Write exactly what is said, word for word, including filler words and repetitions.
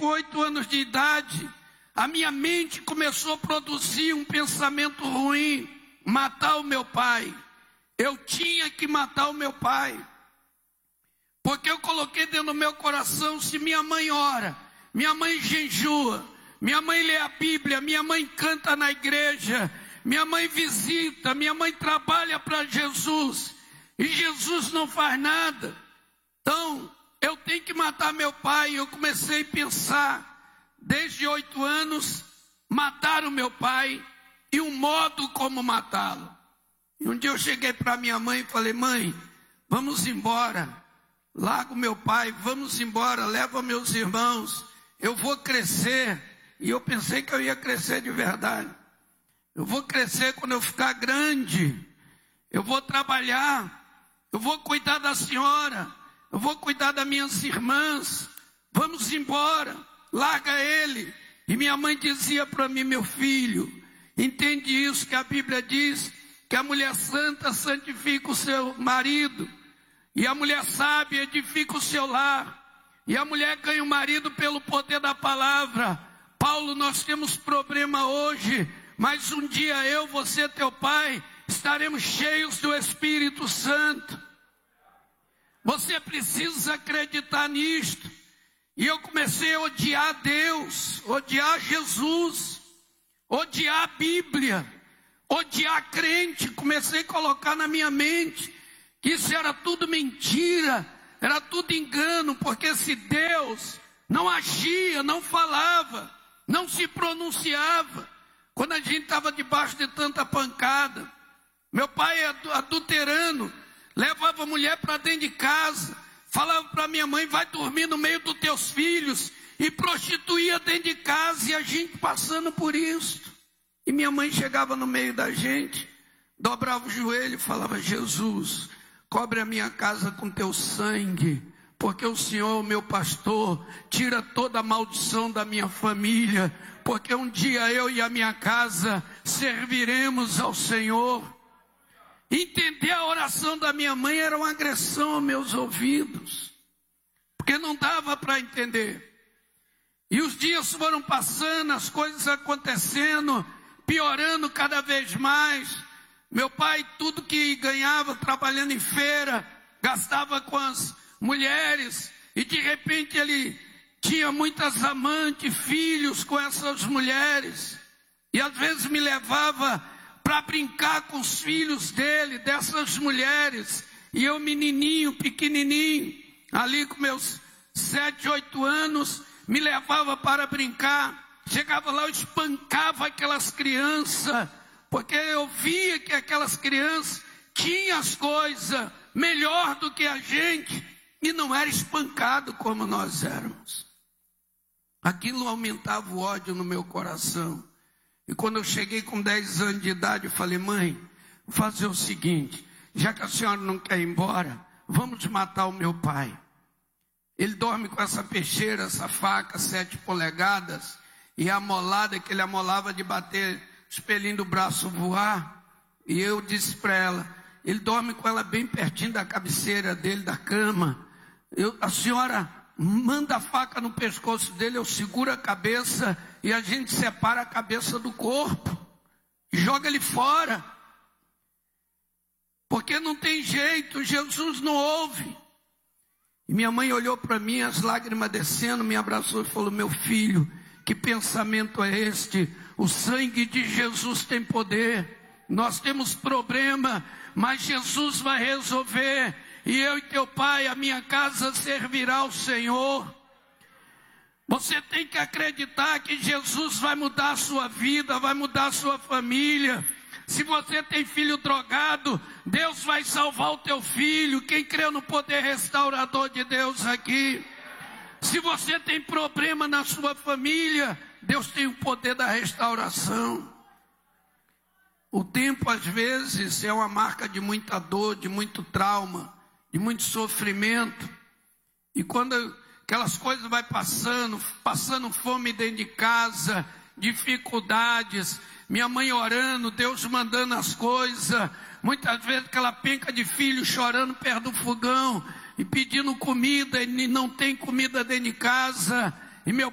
com oito anos de idade, a minha mente começou a produzir um pensamento ruim: matar o meu pai. Eu tinha que matar o meu pai. Porque eu coloquei dentro do meu coração: se minha mãe ora, minha mãe jejua, minha mãe lê a Bíblia, minha mãe canta na igreja, minha mãe visita, minha mãe trabalha para Jesus, e Jesus não faz nada, então eu tenho que matar meu pai. Eu comecei a pensar, desde oito anos, matar o meu pai e o modo como matá-lo. E um dia eu cheguei para minha mãe e falei: mãe, vamos embora, largo meu pai, vamos embora, leva meus irmãos, eu vou crescer. E eu pensei que eu ia crescer de verdade. Eu vou crescer quando eu ficar grande, eu vou trabalhar, eu vou cuidar da senhora, eu vou cuidar das minhas irmãs, vamos embora, larga ele. E minha mãe dizia para mim: meu filho, entende isso, que a Bíblia diz que a mulher santa santifica o seu marido, e a mulher sábia edifica o seu lar, e a mulher ganha o marido pelo poder da palavra. Paulo, nós temos problema hoje, mas um dia eu, você, teu pai, estaremos cheios do Espírito Santo. Você precisa acreditar nisto. E eu comecei a odiar Deus, odiar Jesus, odiar a Bíblia, odiar crente. Comecei a colocar na minha mente que isso era tudo mentira, era tudo engano, porque se Deus não agia, não falava, não se pronunciava, quando a gente estava debaixo de tanta pancada, meu pai é adulterano, levava a mulher para dentro de casa, falava para minha mãe: vai dormir no meio dos teus filhos, e prostituía dentro de casa, e a gente passando por isso. E minha mãe chegava no meio da gente, dobrava o joelho e falava: Jesus, cobre a minha casa com teu sangue, porque o Senhor, meu pastor, tira toda a maldição da minha família, porque um dia eu e a minha casa serviremos ao Senhor. Entender a oração da minha mãe era uma agressão aos meus ouvidos, porque não dava para entender. E os dias foram passando, as coisas acontecendo, piorando cada vez mais. Meu pai, tudo que ganhava trabalhando em feira, gastava com as mulheres, e de repente ele tinha muitas amantes, filhos com essas mulheres, e às vezes me levava para brincar com os filhos dele, dessas mulheres, e eu menininho, pequenininho, ali com meus sete, oito anos, me levava para brincar. Chegava lá, eu espancava aquelas crianças, porque eu via que aquelas crianças tinham as coisas melhor do que a gente, e não era espancado como nós éramos. Aquilo aumentava o ódio no meu coração. E quando eu cheguei com dez anos de idade, eu falei: mãe, vou fazer o seguinte, já que a senhora não quer ir embora, vamos matar o meu pai. Ele dorme com essa peixeira, essa faca, sete polegadas, e a amolada que ele amolava de bater os pelinhos do braço voar. E eu disse para ela, ele dorme com ela bem pertinho da cabeceira dele, da cama. Eu, a senhora manda a faca no pescoço dele, eu seguro a cabeça e a gente separa a cabeça do corpo e joga ele fora, porque não tem jeito, Jesus não ouve. E minha mãe olhou para mim, as lágrimas descendo, me abraçou e falou: meu filho, que pensamento é este? O sangue de Jesus tem poder. Nós temos problema, mas Jesus vai resolver. E eu e teu pai, a minha casa servirá ao Senhor. Você tem que acreditar que Jesus vai mudar a sua vida, vai mudar a sua família. Se você tem filho drogado, Deus vai salvar o teu filho. Quem crê no poder restaurador de Deus aqui? Se você tem problema na sua família, Deus tem o poder da restauração. O tempo às vezes é uma marca de muita dor, de muito trauma, de muito sofrimento. E quando aquelas coisas vai passando, passando fome dentro de casa, dificuldades, minha mãe orando, Deus mandando as coisas, muitas vezes aquela penca de filho chorando perto do fogão e pedindo comida, e não tem comida dentro de casa, e meu